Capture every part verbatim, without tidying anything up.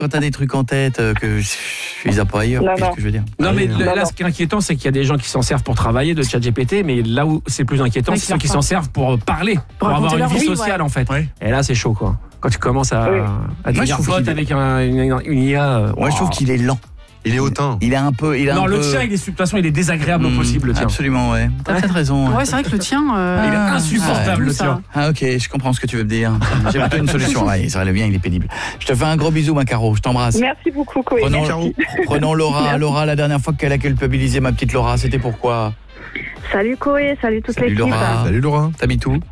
quand t'as des trucs en tête euh, que je les ai pas ailleurs, Non, qu'est-ce non. que je veux dire. Non, mais Non, là, non. ce qui est inquiétant, c'est qu'il y a des gens qui s'en servent pour travailler de ChatGPT, mais là où c'est plus inquiétant, Ouais, c'est ceux qui qui leur s'en servent pour parler, pour, raconter avoir une leur vie vie, sociale, ouais. en fait. Ouais. Et là, c'est chaud, quoi. Quand tu commences à, Oui. à devenir je trouve pote qu'il- avec un, une, une I A. euh, Moi, je trouve wow. qu'il est lent. Il est hautain. Il est un peu. Il est Non, un le peu... tien, il est, de toute façon, il est désagréable au Hmm, possible, le tien. Absolument, ouais. T'as peut-être raison. ouais. Ouais, c'est vrai que le tien. euh, Il est insupportable, ouais, le ça. tien. Ah ok, je comprends ce que tu veux me dire. J'ai plutôt une solution. Ouais, ça le bien, il est pénible. Je te fais un gros bisou, ma Caro. Je t'embrasse. Merci beaucoup, Koé. Prenons, Caro. prenons Laura. Laura, la dernière fois qu'elle a culpabilisé ma petite Laura, c'était pourquoi? Salut Koé, salut toute Salut, l'équipe. Laura. Salut Laura. T'habites où?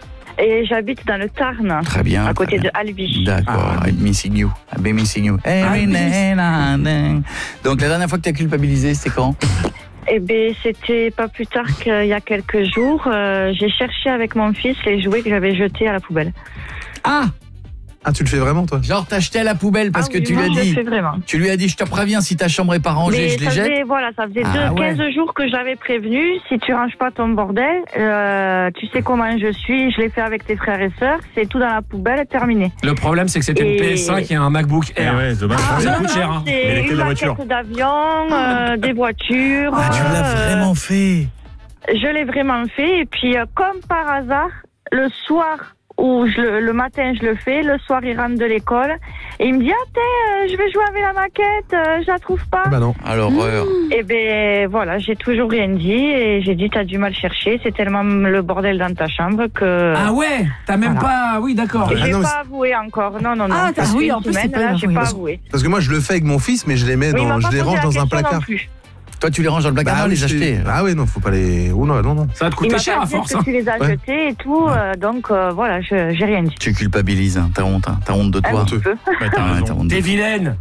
Et j'habite dans le Tarn, Très bien. à côté très de bien. Albi. D'accord. I'm missing you. I've been missing you. Every day and then. Donc la dernière fois que tu as culpabilisé, c'était quand? Eh bien, c'était pas plus tard qu'il y a quelques jours. euh, j'ai cherché avec mon fils les jouets que j'avais jetés à la poubelle. Ah, Ah, tu le fais vraiment, toi? genre t'as jeté à la poubelle parce Ah que oui, tu moi, lui as je le dit. fais vraiment. Tu lui as dit, je te préviens, si ta chambre est pas rangée, Mais je les ça jette. faisait, voilà, ça faisait Ah, deux, ouais. quinze jours que j'avais prévenu. Si tu ranges pas ton bordel, euh, tu sais comment je suis. Je l'ai fait avec tes frères et sœurs. C'est tout dans la poubelle, terminé. Le problème, c'est que c'était une Et- P S cinq et un MacBook Eh Air. ouais, dommage. Ah, ça Non, coûte non, cher, hein. Mais C'est lesquelles, une la voiture maquette d'avion, euh, des voitures. Ah, tu l'as euh, vraiment fait. Je l'ai vraiment fait. Et puis, euh, comme par hasard, le soir où je, le- le matin je le fais, le soir il rentre de l'école et il me dit ah t'es, euh, je vais jouer avec la maquette, euh, je la trouve pas. Bah non. À l'horreur. Et ben voilà, j'ai toujours rien dit et j'ai dit t'as du mal chercher, c'est tellement le bordel dans ta chambre que Ah ouais, t'as même Voilà. pas. Oui, d'accord. Et j'ai Ah non, mais pas avoué encore. Non non non. Ah, ça t'as- fait oui, une en plus, semaine, c'est pas là, j'ai avoué. pas Parce- avoué. Parce que moi, je le fais avec mon fils, mais je les mets Oui, il dans, m'a je pas les posé range la dans un question placard. non plus. Toi, tu les ranges dans le placard, Bah oui, les c'est- acheter. Ah ouais, non, faut pas les. Oh non, non, non. Ça va te Il coûter m'a cher à pas dit force. que hein. tu les as Ouais. jetés et tout, euh, donc euh, voilà, je j'ai rien dit. Tu culpabilises, hein. T'as honte, hein. T'as honte de toi. Un petit peu. Ouais, t'as Ouais, t'as raison. honte de T'es toi. vilaine.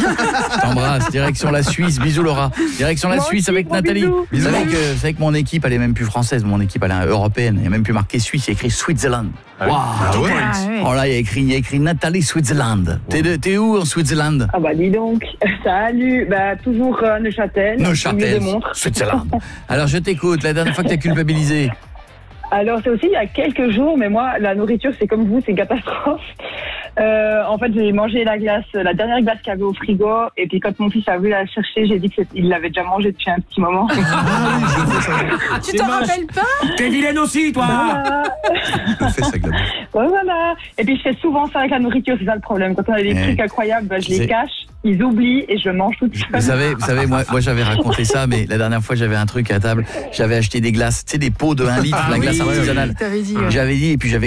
Je t'embrasse. Direction la Suisse. Bisous Laura. Direction la Moi Suisse aussi, avec gros Nathalie. bisous. Vous savez que, vous savez que mon équipe, elle est même plus française. Mon équipe, elle est européenne. Il n'y a même plus marqué Suisse. Il y a écrit Switzerland. Waouh. Ah ouais. Ah, ouais. Oh là, il y a écrit, il y a écrit Nathalie Switzerland. T'es de- T'es où en Switzerland? Ah bah dis donc, salut, bah toujours euh, Neuchâtel, au milieu Neuchâtel. des montres. Switzerland. Alors je t'écoute. La dernière fois que tu as culpabilisé. Alors c'est aussi il y a quelques jours, mais moi la nourriture c'est comme vous, c'est une catastrophe. Euh, en fait j'ai mangé la glace, la dernière glace qu'il y avait au frigo, et puis quand mon fils a voulu la chercher, j'ai dit qu'il l'avait déjà mangée depuis un petit moment. Ah oui, je le fais ça. Tu C'est t'en moche. rappelles pas? T'es vilaine aussi, toi. Voilà. Je le fais ça, Glabo. Ouais, voilà. Et puis je fais souvent ça avec la nourriture, c'est ça le problème. Quand on a des Eh. trucs incroyables, bah, je C'est- les cache, ils oublient et je mange toute Vous seule. savez, vous savez, moi, moi j'avais raconté ça, mais la dernière fois j'avais un truc à table. J'avais acheté des glaces, tu sais, des pots de un litre, Ah la oui, glace oui, oui. artisanale. T'avais dit. ouais. J'avais dit, et puis j'avais